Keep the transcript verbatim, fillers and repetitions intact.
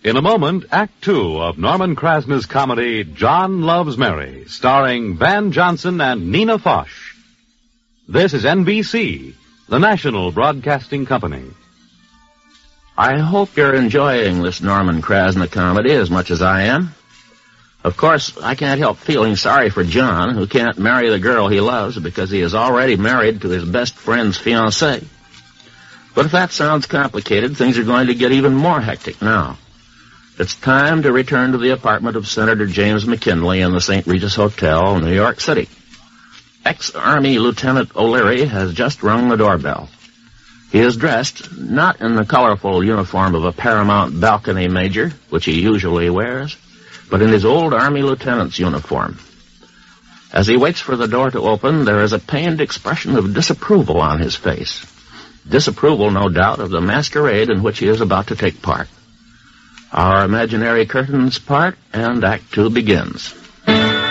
In a moment, Act Two of Norman Krasna's comedy, John Loves Mary, starring Van Johnson and Nina Foch. This is N B C, the national broadcasting company. I hope you're enjoying this Norman Krasna comedy as much as I am. Of course, I can't help feeling sorry for John, who can't marry the girl he loves because he is already married to his best friend's fiancée. But if that sounds complicated, things are going to get even more hectic now. It's time to return to the apartment of Senator James McKinley in the Saint Regis Hotel, New York City. Ex-Army Lieutenant O'Leary has just rung the doorbell. He is dressed not in the colorful uniform of a Paramount balcony major, which he usually wears, but in his old Army lieutenant's uniform. As he waits for the door to open, there is a pained expression of disapproval on his face. Disapproval, no doubt, of the masquerade in which he is about to take part. Our imaginary curtains part, and Act Two begins.